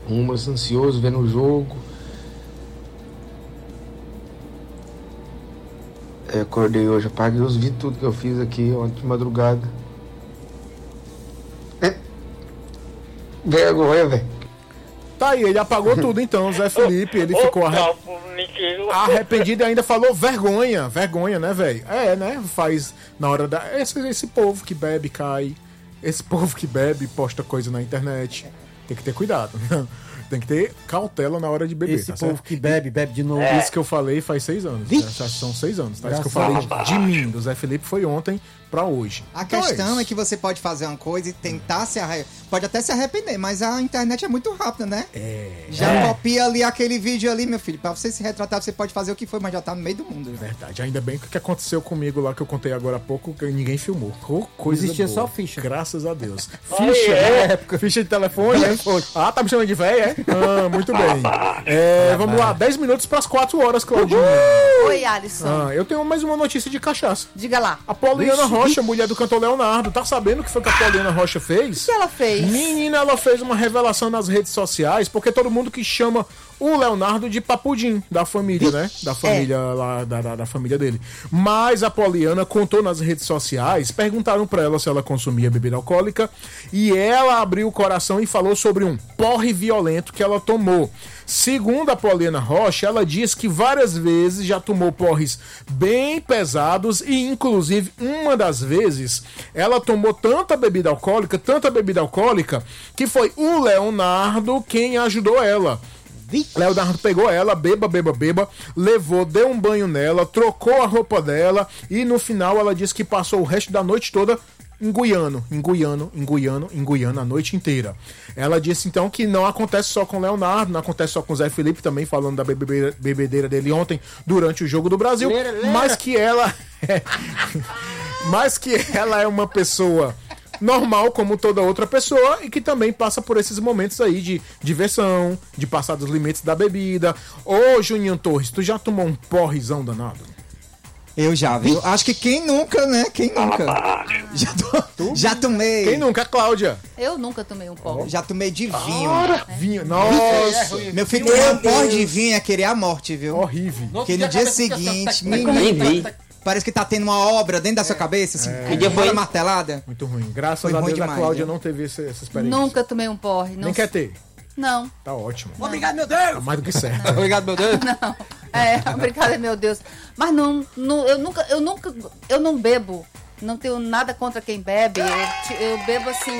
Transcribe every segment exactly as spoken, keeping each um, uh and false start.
Rumas ansioso, vendo o jogo. Eu acordei hoje, apaguei os vídeos, tudo que eu fiz aqui ontem de madrugada. É. Vergonha, velho. Tá aí, ele apagou tudo então, Zé Felipe, ele ficou arre... arrependido e ainda falou vergonha, vergonha, né, velho? É, né, faz na hora da... Esse, esse povo que bebe, cai, esse povo que bebe, posta coisa na internet, tem que ter cuidado, tem que ter cautela na hora de beber. Esse tá povo certo? que bebe, bebe de novo. É. Isso que eu falei faz seis anos, né? São seis anos, tá? Isso que eu falei de, de mim, do Zé Felipe, foi ontem pra hoje. A Então questão é, é que você pode fazer uma coisa e tentar se arrepender. Pode até se arrepender, mas a internet é muito rápida, né? É. Já é. copia ali aquele vídeo ali, meu filho. Pra você se retratar, você pode fazer o que foi, mas já tá no meio do mundo. Já. Verdade. Ainda bem que o que aconteceu comigo lá, que eu contei agora há pouco, que ninguém filmou. Oh, coisa Existia boa. só ficha. Graças a Deus. Ai, Ficha, é. né? Ficha de telefone, né? Ah, tá me chamando de véia, é? Ah, muito bem. É, vamos lá, dez minutos pras quatro horas, Claudinha. Oi, Alisson. Ah, eu tenho mais uma notícia de cachaça. Diga lá. A Poliana Vixe, Rocha, mulher do cantor Leonardo, tá sabendo o que foi que a Poliana Rocha fez? O que ela fez? Menina, ela fez uma revelação nas redes sociais, porque todo mundo que chama o Leonardo de Papudim, da família, né? Da família é. lá, da, da, da família dele. Mas a Poliana contou nas redes sociais, perguntaram pra ela se ela consumia bebida alcoólica, e ela abriu o coração e falou sobre um porre violento que ela tomou. Segundo a Poliana Rocha, ela diz que várias vezes já tomou porres bem pesados e, inclusive, uma das vezes, ela tomou tanta bebida alcoólica, tanta bebida alcoólica, que foi o Leonardo quem ajudou ela. Leonardo pegou ela, beba, beba, beba, levou, deu um banho nela, trocou a roupa dela e no final ela disse que passou o resto da noite toda enguiando, enguiando, enguiando, enguiando a noite inteira. Ela disse então que não acontece só com Leonardo, não acontece só com o Zé Felipe, também falando da bebedeira, bebedeira dele ontem durante o Jogo do Brasil, lera, lera. mas que ela é, mas que ela é uma pessoa normal como toda outra pessoa e que também passa por esses momentos aí de diversão, de passar dos limites da bebida. Ô, Juninho Torres, tu já tomou um porrezão danado? Eu já, viu? Acho que quem nunca, né? Quem nunca? Já, to... já tomei. Quem nunca, Cláudia? Eu nunca tomei um porre. Já tomei de vinho. Ora, é. Vinho, nossa. É, meu filho, tomar um porre de vinho é querer a morte, viu? Horrível. Porque no dia seguinte, menino, parece que tá tendo uma obra dentro da sua cabeça, assim, é. que dia foi martelada. Muito ruim. Graças foi a Deus demais, a Cláudia né? não teve essa, essa experiência. Nunca tomei um porre. Não Nem quer ter? Não. Tá ótimo. Não. Obrigado, meu Deus! Tá mais do que certo. Obrigado, meu Deus. Não. É, obrigado, meu Deus. Mas não, não, eu nunca, eu nunca, eu não bebo. Não tenho nada contra quem bebe. Eu, eu bebo assim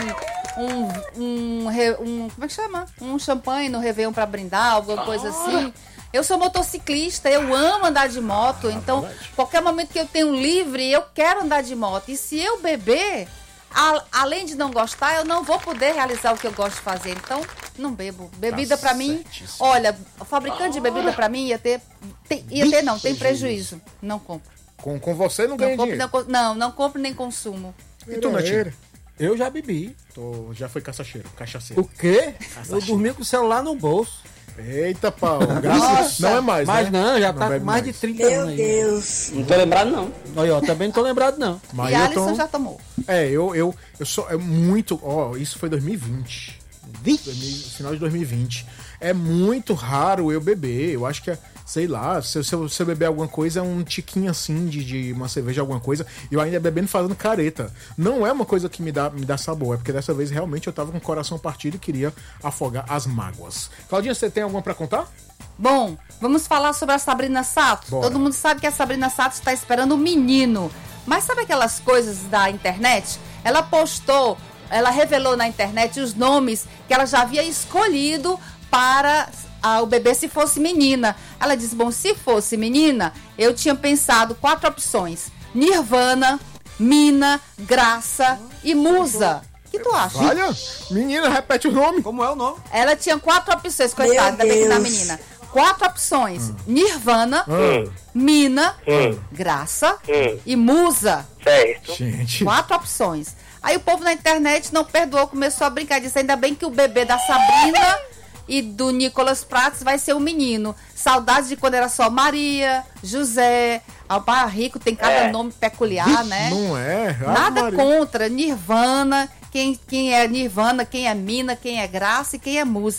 um, um, um, como é que chama? Um champanhe no Réveillon pra brindar, alguma coisa assim. Eu sou motociclista, eu amo andar de moto, ah, então verdade. Qualquer momento que eu tenho livre, eu quero andar de moto. E se eu beber, a, além de não gostar, eu não vou poder realizar o que eu gosto de fazer. Então, não bebo. Bebida tá pra mim, olha, o fabricante de bebida pra mim ia ter, tem, ia ter não, tem prejuízo. Não compro. Com, com você não ganha não dinheiro? Compro, não, não, não compro nem consumo. E tu, Natinho? Eu já bebi. Tô, já foi cachaceiro, cachaceiro. O quê? Cachaceiro. Eu dormi com o celular no bolso. Eita, pau. Graças não é mais, Mas né? não, já não tá com mais, mais de trinta Meu anos aí. Meu Deus. Não tô lembrado, não. Olha, ó, também não tô lembrado, não. Mas e eu Alisson tô... já tomou. É, eu, eu, eu sou é muito... Ó, isso foi dois mil e vinte. Final de dois mil e vinte. É muito raro eu beber. Eu acho que é... Sei lá, se, se, eu, se eu beber alguma coisa, é um tiquinho assim de, de uma cerveja, alguma coisa, e eu ainda bebendo fazendo careta. Não é uma coisa que me dá, me dá sabor, é porque dessa vez realmente eu tava com o coração partido e queria afogar as mágoas. Claudinha, você tem alguma pra contar? Bom, vamos falar sobre a Sabrina Sato. Bora. Todo mundo sabe que a Sabrina Sato está esperando um menino. Mas sabe aquelas coisas da internet? Ela postou, ela revelou na internet os nomes que ela já havia escolhido para... Ah, o bebê se fosse menina. Ela disse, bom, se fosse menina, eu tinha pensado quatro opções. Nirvana, Mina, Graça e Musa. O que tu acha? Olha, menina, repete o nome. Como é o nome? Ela tinha quatro opções, coitada, ainda bem que da menina. Quatro opções. Hum. Nirvana, hum. Mina, hum. Graça hum. e Musa. Certo. Gente. Quatro opções. Aí o povo na internet não perdoou, começou a brincar, disse, ainda bem que o bebê da Sabrina... e do Nicolas Prates vai ser um menino. Saudades de quando era só Maria, José, Alpar Rico, tem cada é. nome peculiar, né? Não é? Ah, nada Maria. Contra, Nirvana, quem, quem é Nirvana, quem é Mina, quem é Graça e quem é Musa.